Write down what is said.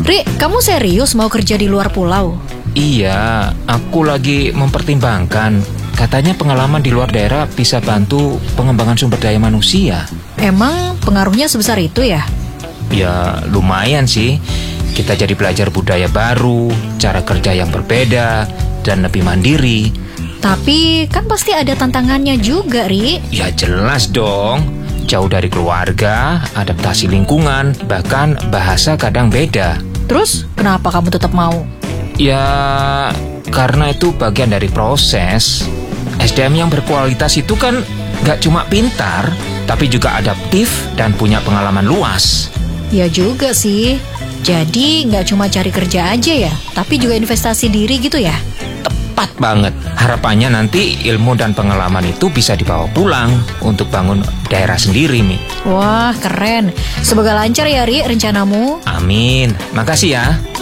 Ri, kamu serius mau kerja di luar pulau? Iya, aku lagi mempertimbangkan. Katanya pengalaman di luar daerah bisa bantu pengembangan sumber daya manusia. Emang pengaruhnya sebesar itu ya? Ya, lumayan sih. Kita jadi belajar budaya baru, cara kerja yang berbeda, dan lebih mandiri. Tapi kan pasti ada tantangannya juga, Ri. Ya jelas dong. Jauh dari keluarga, adaptasi lingkungan, bahkan bahasa kadang beda. Terus, kenapa kamu tetap mau? Ya, karena itu bagian dari proses. SDM yang berkualitas itu kan gak cuma pintar, tapi juga adaptif dan punya pengalaman luas. Ya juga sih. Jadi nggak cuma cari kerja aja ya, tapi juga investasi diri gitu ya? Tepat banget. Harapannya nanti ilmu dan pengalaman itu bisa dibawa pulang untuk bangun daerah sendiri, Mi. Wah, keren. Semoga lancar ya, Ri, rencanamu. Amin. Makasih ya.